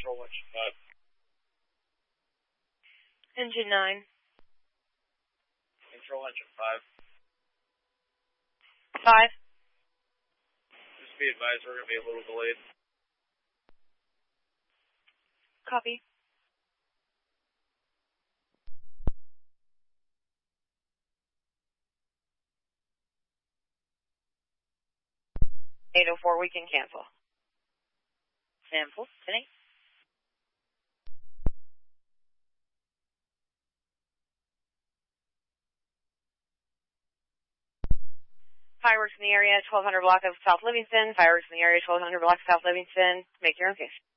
Control engine 5. Engine 9. Control engine 5. 5. Just be advised, we're going to be a little delayed. Copy. We can cancel. Sample, Penny. Fireworks in the area, 1200 block of South Livingston. Fireworks in the area, 1200 block of South Livingston. Make your own case.